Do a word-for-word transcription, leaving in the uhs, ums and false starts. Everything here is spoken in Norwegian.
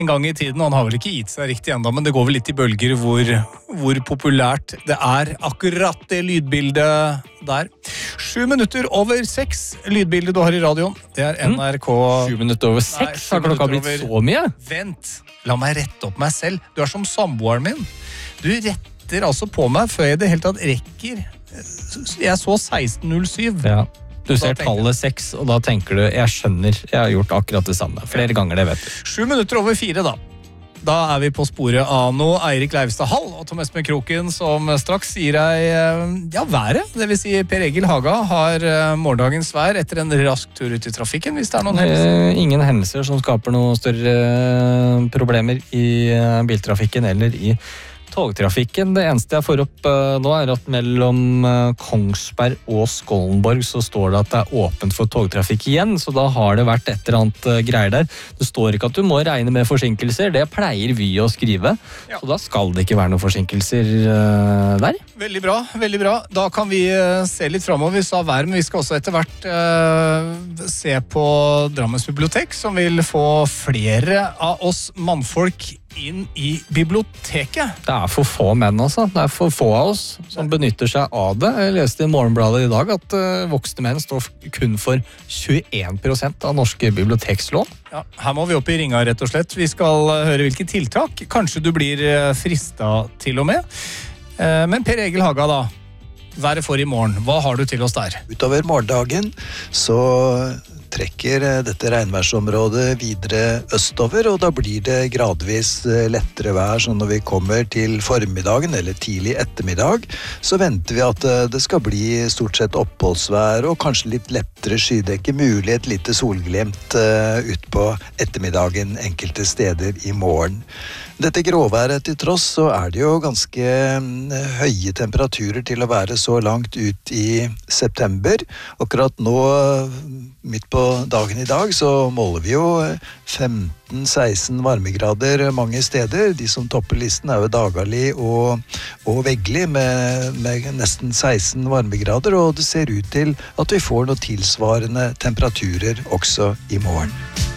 en gang i tiden, og han har vel ikke gitt seg riktig enda, men det går vel litt i bølger hvor, hvor populært det er akkurat det lydbildet der. Sju minutter over seks lydbildet du har i radioen. Det er N R K... Sju minutter over seks? Har klokka blitt så mye? Vent, la meg rette opp meg selv. Du er som samboeren min. Du retter altså på meg før jeg det helt tatt rekker. Jeg så seksten null syv. Ja. Du ser tallet seks, og da tenker du, jeg skjønner, jeg har gjort akkurat det samme. Flere ganger, det vet du. Sju minutter over fire, da. Da er vi på sporet av nå Eirik Leivstad Hall og Tom Espen Kroken, som straks sier deg, ja, været. Det vil si, Per Egil Haga har morgendagens vær etter en rask tur ut i trafikken, hvis det er noen hendelser. Ingen hendelser som skaper noen større problemer i biltrafikken eller i togtrafikken. Det eneste jeg får opp uh, nå er at mellom uh, Kongsberg og Skollenborg så står det at det er åpent for togtrafikk igjen, så da har det vært et eller annet uh, greier der. Det står ikke at du må regne med forsinkelser, det pleier vi å skrive, ja. Så da skal det ikke være noen forsinkelser uh, der. Veldig bra, veldig bra. Da kan vi uh, se litt fremover. Vi sa vær, men vi skal også etter hvert uh, se på Drammens bibliotek, som vil få flere av oss mannfolk inn i biblioteket. Det er for få menn, altså. Det er for få av oss som benytter seg av det. Jeg leste i Morgenbladet i dag at uh, voksne menn står kun for tjueen prosent av norske bibliotekslån. Ja, her må vi opp i ringa, rett og slett. Vi skal høre hvilke tiltak. Kanskje du blir fristet til og med. Uh, men Per Egil Haga, da. Været for i morgen. Hva har du til oss der? Utover morgendagen så trekker dette regnværsområdet videre østover, og da blir det gradvis lettere vær. Så når vi kommer til formiddagen eller tidlig ettermiddag, så venter vi at det skal bli stort sett oppholdsvær og kanskje litt lettere skydekke, mulig et lite solglimt ut på ettermiddagen enkelte steder i morgen. Dette gråværet til tross, så er det jo ganske høye temperaturer til å være så langt ut i september. Akkurat nå, midt på dagen i dag, så måler vi jo femten seksten varmegrader mange steder. De som topper listen er jo Dagali og, og Veggli med, med nesten seksten varmegrader, og det ser ut til at vi får noen tilsvarende temperaturer også i morgen.